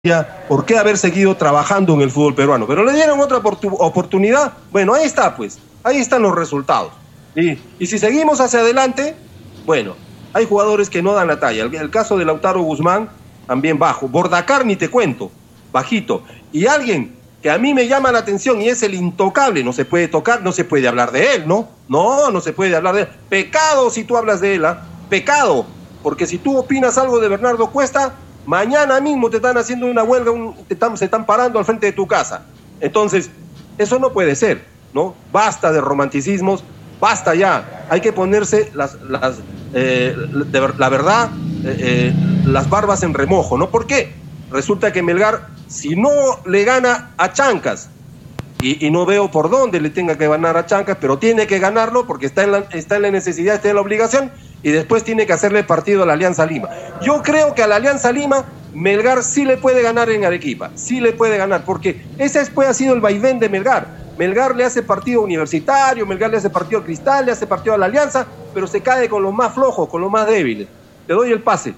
por qué haber seguido trabajando en el fútbol peruano, pero le dieron otra oportunidad. Bueno, ahí está, pues, ahí están los resultados. Y si seguimos hacia adelante, bueno, hay jugadores que no dan la talla. El caso de Lautaro Guzmán, también bajo. Bordacar, ni te cuento, bajito. Y alguien que a mí me llama la atención y es el intocable, no se puede tocar, no se puede hablar de él, ¿no? No se puede hablar de él. Pecado si tú hablas de él, ¿ah? Pecado, porque si tú opinas algo de Bernardo Cuesta, mañana mismo te están haciendo una huelga, se están parando al frente de tu casa. Entonces, eso no puede ser, ¿no? Basta de romanticismos, basta ya. Hay que ponerse la verdad, las barbas en remojo, ¿no? ¿Por qué? Resulta que Melgar, si no le gana a Chancas, y no veo por dónde le tenga que ganar a Chancas, pero tiene que ganarlo porque está en la necesidad, está en la obligación, y después tiene que hacerle partido a la Alianza Lima. Yo creo que a la Alianza Lima Melgar sí le puede ganar en Arequipa, sí le puede ganar, porque ese después ha sido el vaivén de Melgar. Melgar le hace partido a Universitario, Melgar le hace partido a Cristal, le hace partido a la Alianza, pero se cae con los más flojos, con los más débiles. Te doy el pase.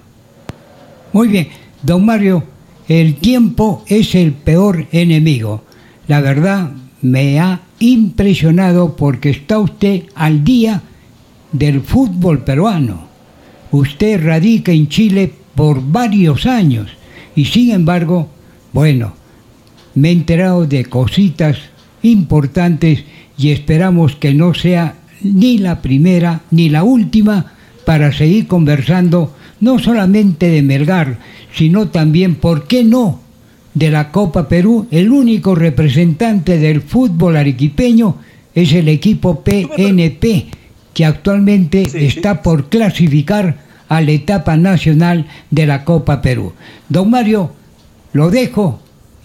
Muy bien, don Mario, el tiempo es el peor enemigo. La verdad me ha impresionado porque está usted al día del fútbol peruano. Usted radica en Chile por varios años y sin embargo, bueno, me he enterado de cositas importantes y esperamos que no sea ni la primera ni la última para seguir conversando no solamente de Melgar, sino también, ¿por qué no?, de la Copa Perú. El único representante del fútbol arequipeño es el equipo PNP, que actualmente está por clasificar a la etapa nacional de la Copa Perú. Don Mario, lo dejo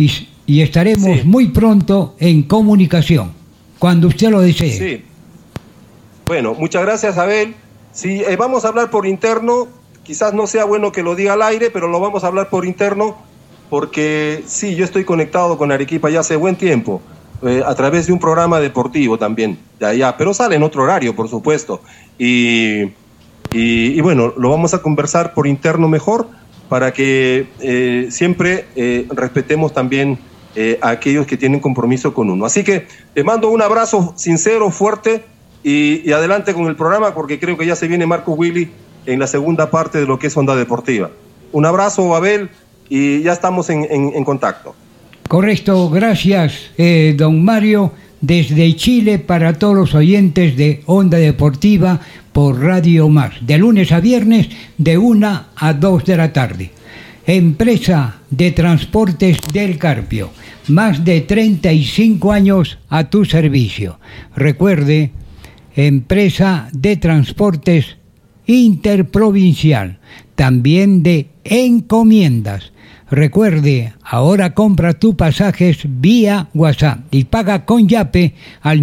y estaremos muy pronto en comunicación, cuando usted lo desee. Sí. Bueno, muchas gracias, Abel. Sí, vamos a hablar por interno, quizás no sea bueno que lo diga al aire, pero lo vamos a hablar por interno, porque sí, yo estoy conectado con Arequipa ya hace buen tiempo, a través de un programa deportivo también, de allá, pero sale en otro horario, por supuesto, y bueno, lo vamos a conversar por interno mejor, para que siempre respetemos también a aquellos que tienen compromiso con uno. Así que te mando un abrazo sincero, fuerte, y adelante con el programa, porque creo que ya se viene Marco Willy en la segunda parte de lo que es Onda Deportiva. Un abrazo, Abel, y ya estamos en contacto. Correcto, gracias, don Mario, desde Chile para todos los oyentes de Onda Deportiva por Radio Más, de lunes a viernes de 1 a 2 de la tarde. Empresa de Transportes del Carpio, más de 35 años a tu servicio. Recuerde, Empresa de Transportes Interprovincial, también de encomiendas. Recuerde, ahora compra tus pasajes vía WhatsApp y paga con Yape al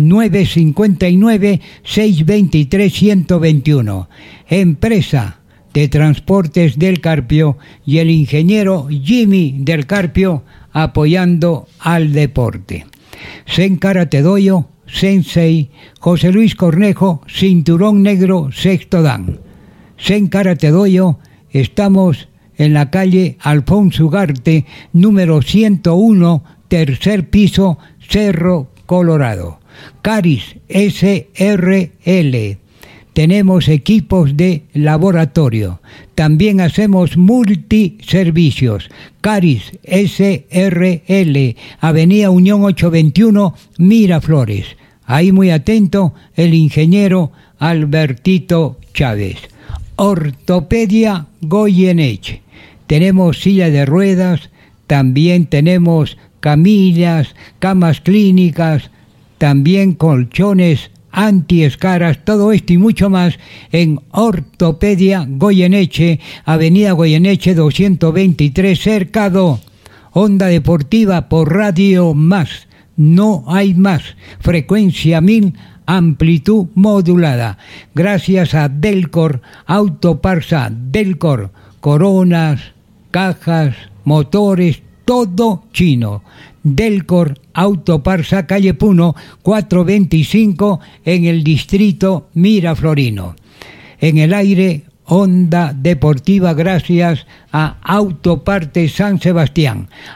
959-623-121. Empresa de Transportes del Carpio y el ingeniero Jimmy del Carpio apoyando al deporte. Sen Karate Dojo, Sensei José Luis Cornejo, cinturón negro, sexto dan. Sen Karate Dojo, estamos en la calle Alfonso Ugarte, número 101, tercer piso, Cerro Colorado. Caris SRL. Tenemos equipos de laboratorio. También hacemos multiservicios. Caris SRL, Avenida Unión 821, Miraflores. Ahí muy atento el ingeniero Albertito Chávez. Ortopedia Goyeneche. Tenemos silla de ruedas, también tenemos camillas, camas clínicas, también colchones antiescaras, todo esto y mucho más en Ortopedia Goyeneche, Avenida Goyeneche 223, Cercado. Onda Deportiva por Radio Más, no hay más, frecuencia 1000, amplitud modulada. Gracias a Delcor, Autoparsa Delcor, coronas, cajas, motores, todo chino. Delcor Autoparsa, calle Puno, 425, en el distrito Miraflorino. En el aire, Onda Deportiva gracias a Autopartes San Sebastián.